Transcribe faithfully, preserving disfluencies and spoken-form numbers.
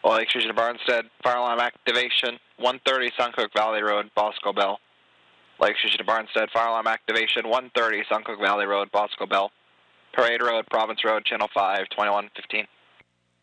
Lake Station to Barnstead, fire alarm activation, one thirty Suncook Valley Road, Bosco Bell. Lake Station to Barnstead, fire alarm activation, one thirty Suncook Valley Road, Bosco Bell. Parade Road, Province Road, Channel five, twenty-one fifteen.